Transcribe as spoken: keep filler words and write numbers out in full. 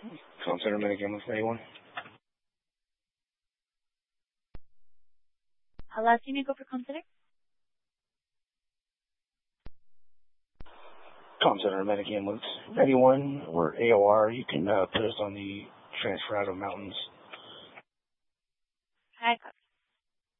Comm Center Medic Ambulance ninety-one. Hello, can you go for Comm Center? Comm Center Medic Ambulance ninety-one, we're A O R. You can uh, put us on the transfer out of mountains. Hi,